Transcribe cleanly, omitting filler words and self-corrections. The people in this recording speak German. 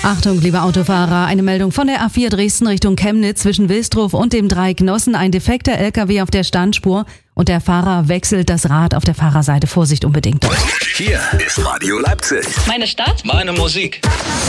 Achtung, liebe Autofahrer, eine Meldung von der A4 Dresden Richtung Chemnitz zwischen Wilsdruf und dem Dreieck Nossen. Ein defekter LKW auf der Standspur und der Fahrer wechselt das Rad auf der Fahrerseite. Vorsicht unbedingt. Hier ist Radio Leipzig. Meine Stadt, meine Musik.